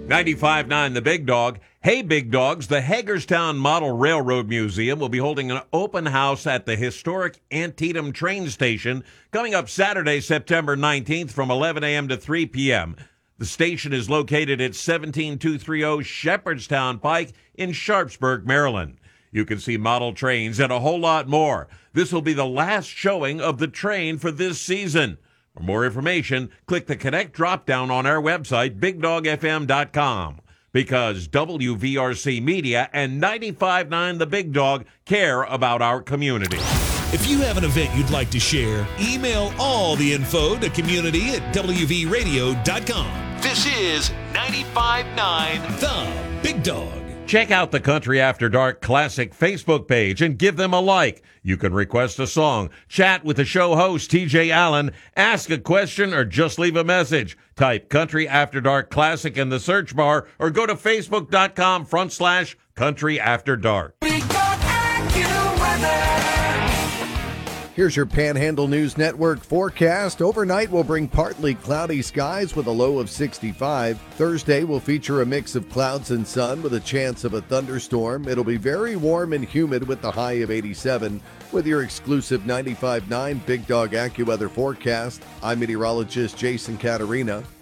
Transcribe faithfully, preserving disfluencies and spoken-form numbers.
ninety-five point nine The Big Dog. Hey, Big Dogs, the Hagerstown Model Railroad Museum will be holding an open house at the historic Antietam train station coming up Saturday, September nineteenth from eleven a.m. to three p.m. The station is located at seventeen two thirty Shepherdstown Pike in Sharpsburg, Maryland. You can see model trains and a whole lot more. This will be the last showing of the train for this season. For more information, click the Connect drop-down on our website, big dog f m dot com. Because W V R C Media and ninety-five point nine The Big Dog care about our community. If you have an event you'd like to share, email all the info to community at w v radio dot com. This is ninety-five point nine The Big Dog. Check out the Country After Dark Classic Facebook page and give them a like. You can request a song, chat with the show host, T J Allen, ask a question, or just leave a message. Type Country After Dark Classic in the search bar or go to facebook.com front slash Country After Dark. Here's your Panhandle News Network forecast. Overnight will bring partly cloudy skies with a low of sixty-five. Thursday will feature a mix of clouds and sun with a chance of a thunderstorm. It'll be very warm and humid with the high of eighty-seven. With your exclusive ninety-five point nine Big Dog AccuWeather forecast, I'm meteorologist Jason Caterina.